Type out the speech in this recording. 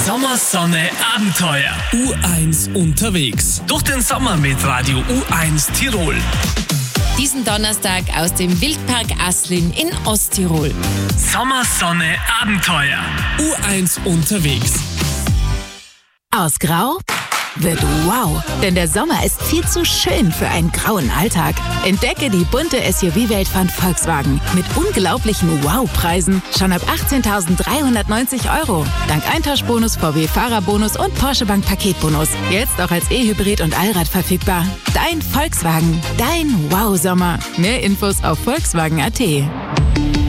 Sommersonne Abenteuer. U1 unterwegs. Durch den Sommer mit Radio U1 Tirol. Diesen Donnerstag aus dem Wildpark Aslin in Osttirol. Sommersonne Abenteuer. U1 unterwegs. Aus Grau wird wow, denn der Sommer ist viel zu schön für einen grauen Alltag. Entdecke die bunte SUV-Welt von Volkswagen mit unglaublichen Wow-Preisen schon ab 18.390 €. Dank Eintauschbonus, VW-Fahrerbonus und Porsche Bank Paketbonus. Jetzt auch als E-Hybrid und Allrad verfügbar. Dein Volkswagen, dein Wow-Sommer. Mehr Infos auf Volkswagen.at.